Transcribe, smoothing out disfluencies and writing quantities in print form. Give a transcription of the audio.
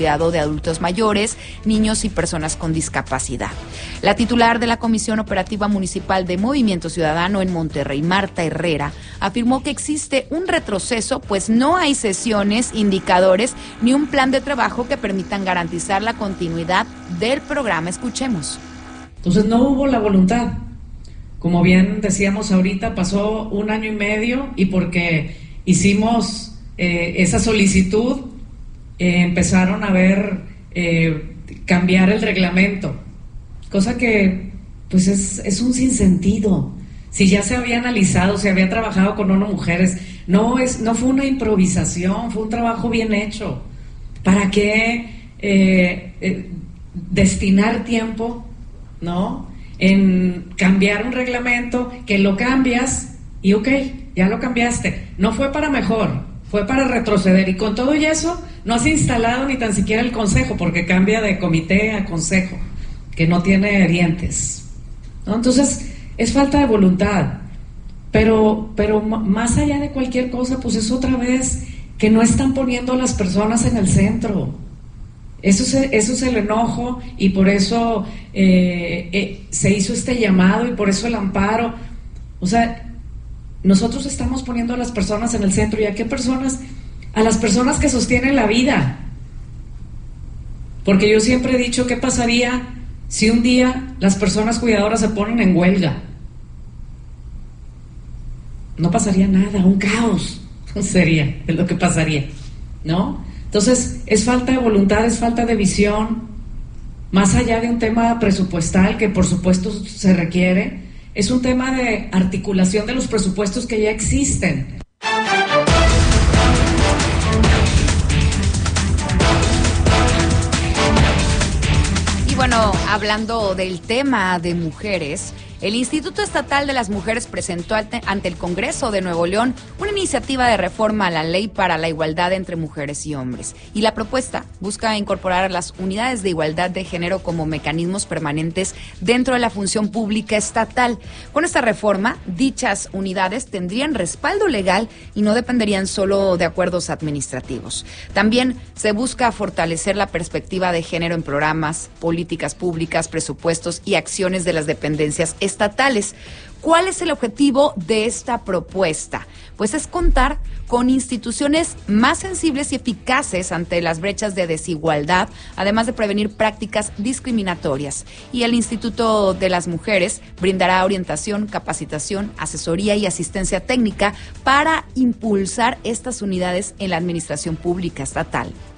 cuidado de adultos mayores, niños y personas con discapacidad. La titular de la Comisión Operativa Municipal de Movimiento Ciudadano en Monterrey, Marta Herrera, afirmó que existe un retroceso, pues no hay sesiones, indicadores ni un plan de trabajo que permitan garantizar la continuidad del programa. Escuchemos. Entonces no hubo la voluntad. Como bien decíamos ahorita, pasó 1 año y medio y porque hicimos esa solicitud, empezaron a ver cambiar el reglamento, cosa que pues es un sinsentido. Si ya se había analizado, se había trabajado con 1 mujeres, no fue una improvisación, fue un trabajo bien hecho. ¿Para qué destinar tiempo, no, en cambiar un reglamento que lo cambias y ok, ya lo cambiaste? No fue para mejor, fue para retroceder, y con todo y eso no has instalado ni tan siquiera el consejo, porque cambia de comité a consejo, que no tiene dientes, ¿no? Entonces es falta de voluntad, pero más allá de cualquier cosa, pues es otra vez que no están poniendo a las personas en el centro. Eso es el enojo, y por eso se hizo este llamado y por eso el amparo. O sea, nosotros estamos poniendo a las personas en el centro. ¿Y a qué personas? A las personas que sostienen la vida. Porque yo siempre he dicho, ¿qué pasaría si un día las personas cuidadoras se ponen en huelga? No pasaría nada, un caos sería, es lo que pasaría, ¿no? Entonces, es falta de voluntad, es falta de visión, más allá de un tema presupuestal, que por supuesto se requiere, es un tema de articulación de los presupuestos que ya existen. Y bueno, hablando del tema de mujeres, el Instituto Estatal de las Mujeres presentó ante el Congreso de Nuevo León una iniciativa de reforma a la Ley para la Igualdad entre Mujeres y Hombres. Y la propuesta busca incorporar a las unidades de igualdad de género como mecanismos permanentes dentro de la función pública estatal. Con esta reforma, dichas unidades tendrían respaldo legal y no dependerían solo de acuerdos administrativos. También se busca fortalecer la perspectiva de género en programas, políticas públicas, presupuestos y acciones de las dependencias estatales. ¿Cuál es el objetivo de esta propuesta? Pues es contar con instituciones más sensibles y eficaces ante las brechas de desigualdad, además de prevenir prácticas discriminatorias. Y el Instituto de las Mujeres brindará orientación, capacitación, asesoría y asistencia técnica para impulsar estas unidades en la administración pública estatal.